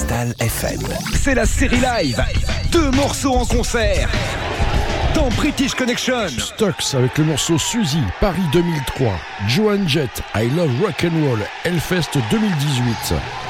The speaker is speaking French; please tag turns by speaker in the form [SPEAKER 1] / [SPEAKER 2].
[SPEAKER 1] Total FM.
[SPEAKER 2] C'est la série live. 2 morceaux en concert dans British Connection.
[SPEAKER 3] Stucks avec le morceau Suzy, Paris 2003. Joan Jett, I Love Rock'n'Roll, Hellfest 2018.